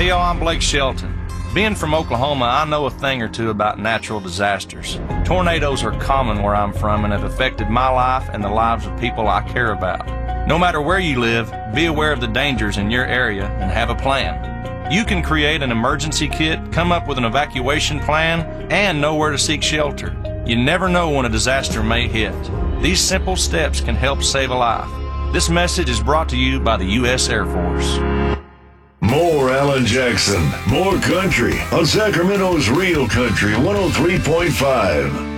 Hey y'all, I'm Blake Shelton. Being from Oklahoma, I know a thing or two about natural disasters. Tornadoes are common where I'm from and have affected my life and the lives of people I care about. No matter where you live, be aware of the dangers in your area and have a plan. You can create an emergency kit, come up with an evacuation plan, and know where to seek shelter. You never know when a disaster may hit. These simple steps can help save a life. This message is brought to you by the U.S. Air Force. More Alan Jackson, more country on Sacramento's Real Country 103.5.